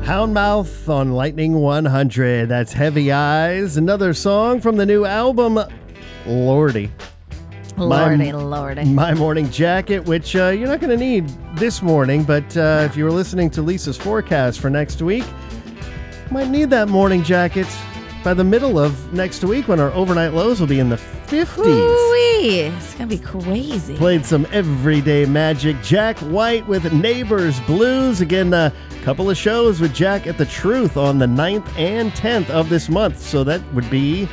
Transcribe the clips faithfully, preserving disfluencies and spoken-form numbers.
Houndmouth on Lightning one hundred. That's Heavy Eyes. Another song from the new album, Lordy. Lordy, my, lordy. My Morning Jacket, which uh, you're not going to need this morning, but uh, if you were listening to Lisa's forecast for next week, you might need that morning jacket by the middle of next week when our overnight lows will be in the fifties. Ooh-wee. It's going to be crazy. Played some Everyday Magic. Jack White with Neighbors Blues. Again, a couple of shows with Jack at the Truth on the ninth and tenth of this month. So that would be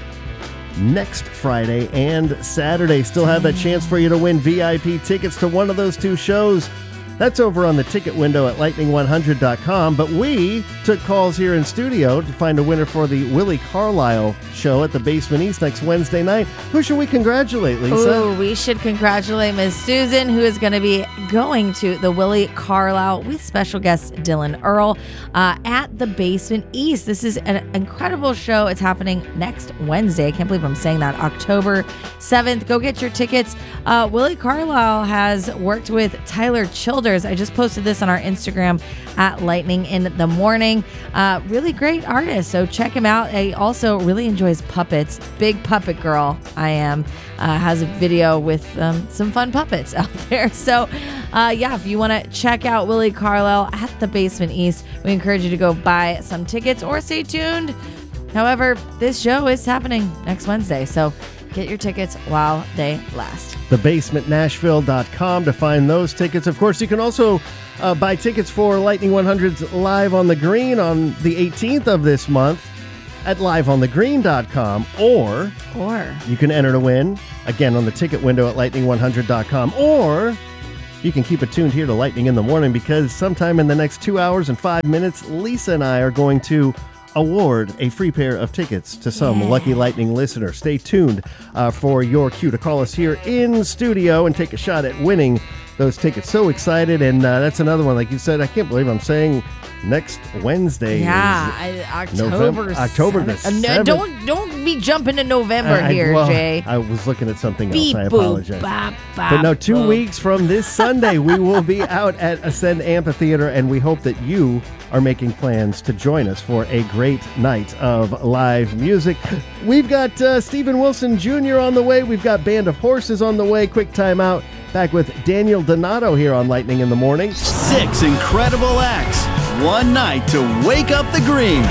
next Friday and Saturday. Still have that chance for you to win V I P tickets to one of those two shows. That's over on the ticket window at lightning one hundred dot com. But we took calls here in studio to find a winner for the Willie Carlisle show at the Basement East next Wednesday night. Who should we congratulate, Lisa? Ooh, we should congratulate Miss Susan, who is going to be going to the Willie Carlisle with special guest Dylan Earl uh, at the Basement East. This is an incredible show. It's happening next Wednesday. I can't believe I'm saying that. October seventh. Go get your tickets. Uh, Willie Carlisle has worked with Tyler Childers. I just posted this on our Instagram at Lightning in the Morning. Uh, really great artist, so check him out. He also really enjoys puppets. Big puppet girl I am. Uh, has a video with um, some fun puppets out there. So uh, yeah, if you want to check out Willie Carlisle at the Basement East, we encourage you to go buy some tickets or stay tuned. However, this show is happening next Wednesday, so get your tickets while they last. the basement nashville dot com to find those tickets. Of course, you can also uh, buy tickets for Lightning one hundred's Live on the Green on the eighteenth of this month at live on the green dot com, or Or you can enter to win, again, on the ticket window at lightning one hundred dot com, or you can keep it tuned here to Lightning in the Morning, because sometime in the next two hours and five minutes, Lisa and I are going to award a free pair of tickets to some yeah. lucky Lightning listener. Stay tuned uh, for your cue to call us here in studio and take a shot at winning those tickets. So excited. And uh, that's another one, like you said, I can't believe I'm saying next Wednesday. Yeah, I, October November, October the seventh. seventh. Uh, don't don't be jumping to November I- I- here, well, Jay. I was looking at something Beep, else. I boop, apologize. bop, bop, But no, two boop. weeks from this Sunday, we will be out at Ascend Amphitheater, and we hope that you are making plans to join us for a great night of live music. We've got uh, Stephen Wilson Junior on the way. We've got Band of Horses on the way. Quick timeout. Back with Daniel Donato here on Lightning in the Morning. Six incredible acts, one night to wake up the green.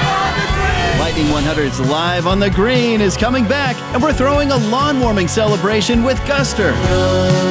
Lightning one hundred's Live on the Green is coming back, and we're throwing a lawn warming celebration with Guster.